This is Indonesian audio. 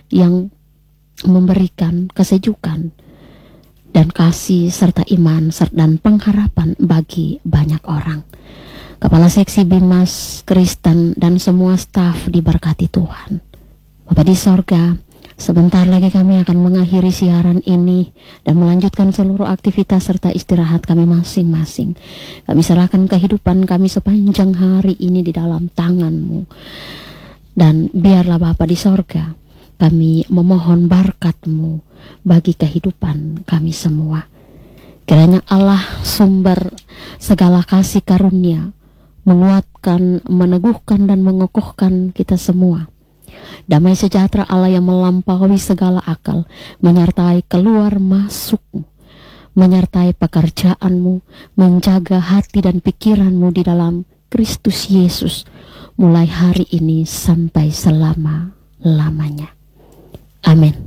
yang memberikan kesejukan dan kasih serta iman dan pengharapan bagi banyak orang. Kepala Seksi Bimas Kristen dan semua staf diberkati Tuhan. Bapa di sorga, sebentar lagi kami akan mengakhiri siaran ini dan melanjutkan seluruh aktivitas serta istirahat kami masing-masing. Kami serahkan kehidupan kami sepanjang hari ini di dalam tangan-Mu. Dan biarlah Bapa di sorga, kami memohon berkat-Mu bagi kehidupan kami semua. Kiranya Allah sumber segala kasih karunia menguatkan, meneguhkan dan mengokohkan kita semua. Damai sejahtera Allah yang melampaui segala akal menyertai keluar masuk-Mu, menyertai pekerjaan-Mu, menjaga hati dan pikiran-Mu di dalam Kristus Yesus mulai hari ini sampai selama-lamanya. Amin.